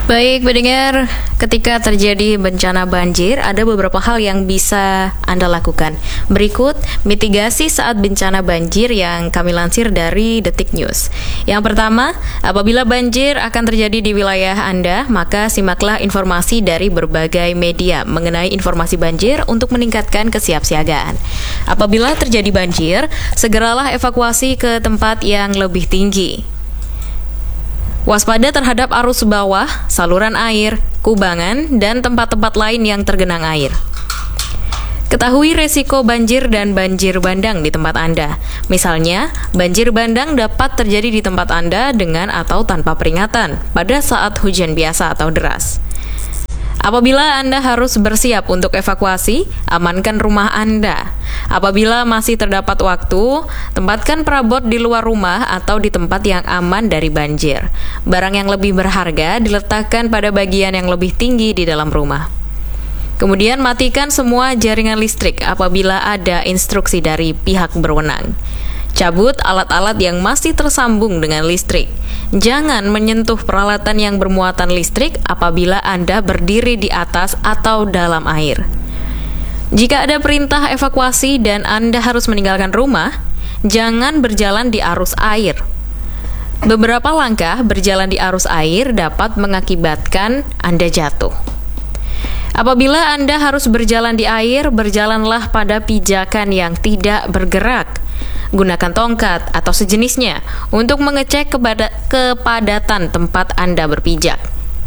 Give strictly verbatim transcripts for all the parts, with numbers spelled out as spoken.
Baik, pendengar, ketika terjadi bencana banjir, ada beberapa hal yang bisa Anda lakukan. Berikut mitigasi saat bencana banjir yang kami lansir dari Detik News. Yang pertama, apabila banjir akan terjadi di wilayah Anda, maka simaklah informasi dari berbagai media mengenai informasi banjir untuk meningkatkan kesiapsiagaan. Apabila terjadi banjir, segeralah evakuasi ke tempat yang lebih tinggi. Waspada terhadap arus bawah, saluran air, kubangan, dan tempat-tempat lain yang tergenang air. Ketahui resiko banjir dan banjir bandang di tempat Anda. Misalnya, banjir bandang dapat terjadi di tempat Anda dengan atau tanpa peringatan pada saat hujan biasa atau deras. Apabila Anda harus bersiap untuk evakuasi, amankan rumah Anda. Apabila masih terdapat waktu, tempatkan perabot di luar rumah atau di tempat yang aman dari banjir. Barang yang lebih berharga diletakkan pada bagian yang lebih tinggi di dalam rumah. Kemudian matikan semua jaringan listrik apabila ada instruksi dari pihak berwenang. Cabut alat-alat yang masih tersambung dengan listrik. Jangan menyentuh peralatan yang bermuatan listrik apabila Anda berdiri di atas atau dalam air. Jika ada perintah evakuasi dan Anda harus meninggalkan rumah, jangan berjalan di arus air. Beberapa langkah berjalan di arus air dapat mengakibatkan Anda jatuh. Apabila Anda harus berjalan di air, berjalanlah pada pijakan yang tidak bergerak. Gunakan tongkat atau sejenisnya untuk mengecek kepada kepadatan tempat Anda berpijak.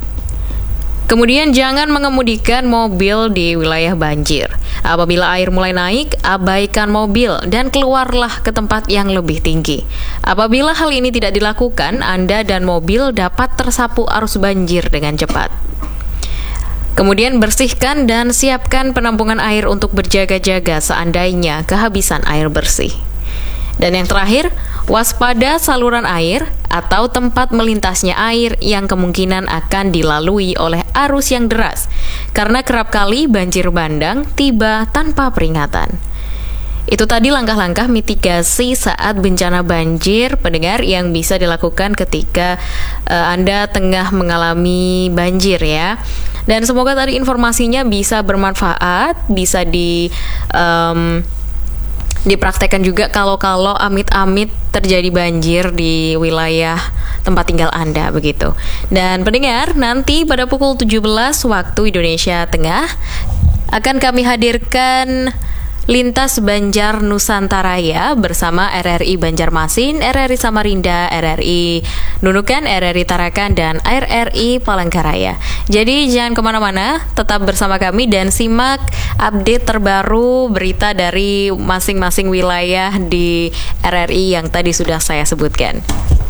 Kemudian jangan mengemudikan mobil di wilayah banjir. Apabila air mulai naik, abaikan mobil dan keluarlah ke tempat yang lebih tinggi. Apabila hal ini tidak dilakukan, Anda dan mobil dapat tersapu arus banjir dengan cepat. Kemudian bersihkan dan siapkan penampungan air untuk berjaga-jaga seandainya kehabisan air bersih. Dan yang terakhir, waspada saluran air atau tempat melintasnya air yang kemungkinan akan dilalui oleh arus yang deras, karena kerap kali banjir bandang tiba tanpa peringatan. Itu tadi langkah-langkah mitigasi saat bencana banjir, pendengar, yang bisa dilakukan ketika uh, Anda tengah mengalami banjir ya. Dan semoga tadi informasinya bisa bermanfaat, bisa di... Um, dipraktekkan juga kalau-kalau amit-amit terjadi banjir di wilayah tempat tinggal Anda begitu. Dan pendengar, nanti pada pukul tujuh belas waktu Indonesia Tengah akan kami hadirkan Lintas Banjar Nusantara ya bersama R R I Banjarmasin, R R I Samarinda, R R I Nunukan, R R I Tarakan, dan R R I Palangkaraya. Jadi jangan kemana-mana, tetap bersama kami dan simak update terbaru berita dari masing-masing wilayah di R R I yang tadi sudah saya sebutkan.